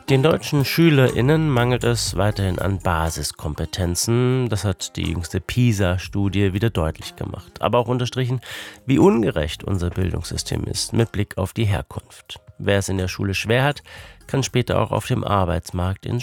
Den deutschen SchülerInnen mangelt es weiterhin an Basiskompetenzen. Das hat die jüngste PISA-Studie wieder deutlich gemacht. Aber auch unterstrichen, wie ungerecht unser Bildungssystem ist mit Blick auf die Herkunft. Wer es in der Schule schwer hat, kann später auch auf dem Arbeitsmarkt ins